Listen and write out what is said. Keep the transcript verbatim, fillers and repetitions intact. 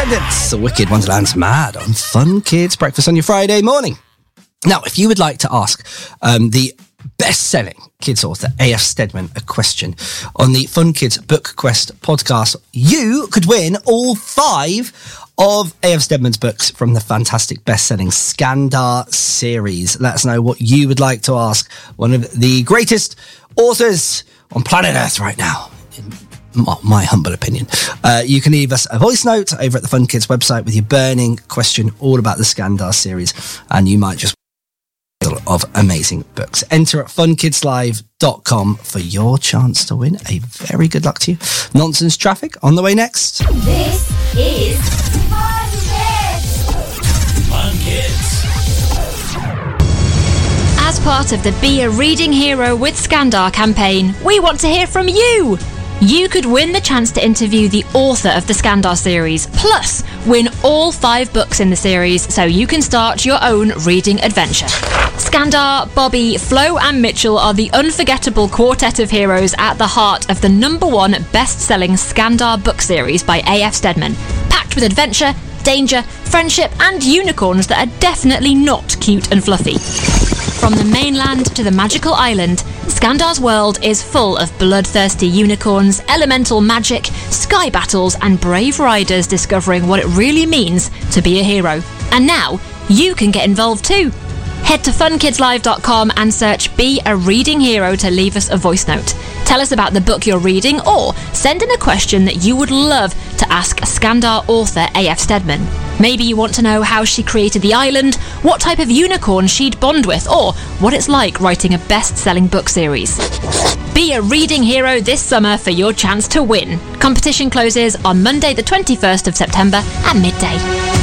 attendance. Wicked Wonderland's Mad on Fun Kids Breakfast on your Friday morning. Now, if you would like to ask um, the best-selling kids author A F Stedman a question on the Fun Kids Book Quest podcast, you could win all five of A F Stedman's books from the fantastic best-selling Skandar series. Let us know what you would like to ask one of the greatest authors on planet Earth right now, in my, my humble opinion. Uh, you can leave us a voice note over at the Fun Kids website with your burning question all about the Skandar series, and you might just of amazing books. Enter at fun kids live dot com for your chance to win. A very good luck to you. Nonsense Traffic on the way next. This is Fun Kids. Fun Kids. As part of the Be a Reading Hero with Skandar campaign, we want to hear from you. You could win the chance to interview the author of the Skandar series, plus win all five books in the series so you can start your own reading adventure. Skandar, Bobby, Flo and Mitchell are the unforgettable quartet of heroes at the heart of the number one best-selling Skandar book series by A F Stedman, packed with adventure, danger, friendship and unicorns that are definitely not cute and fluffy. From the mainland to the magical island, Skandar's world is full of bloodthirsty unicorns, elemental magic, sky battles and brave riders discovering what it really means to be a hero. And now, you can get involved too. Head to fun kids live dot com and search Be a Reading Hero to leave us a voice note. Tell us about the book you're reading or send in a question that you would love to ask Skandar author A F Stedman. Maybe you want to know how she created the island, what type of unicorn she'd bond with, or what it's like writing a best-selling book series. Be a reading hero this summer for your chance to win. Competition closes on Monday the twenty-first of September at midday.